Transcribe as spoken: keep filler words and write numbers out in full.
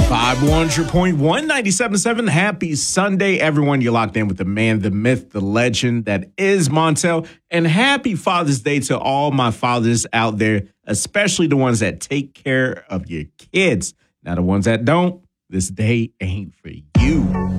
five one hundred point one, ninety-seven point seven. Happy Sunday, everyone. You're locked in with the man, the myth, the legend that is Montel. And happy Father's Day to all my fathers out there, especially the ones that take care of your kids. Now, the ones that don't, this day ain't for you.